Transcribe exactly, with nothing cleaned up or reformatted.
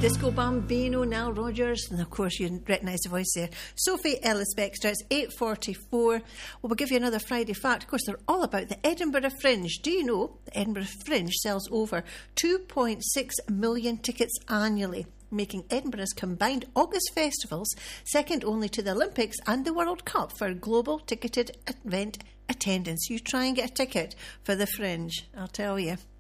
Disco Bambino, Nile Rodgers, and of course you recognise the voice there, Sophie Ellis-Bextor. It's eight forty-four. Well, we'll give you another Friday fact. Of course, they're all about the Edinburgh Fringe. Do you know the Edinburgh Fringe sells over two point six million tickets annually, making Edinburgh's combined August festivals second only to the Olympics and the World Cup for global ticketed event attendance. You try and get a ticket for the Fringe, I'll tell you.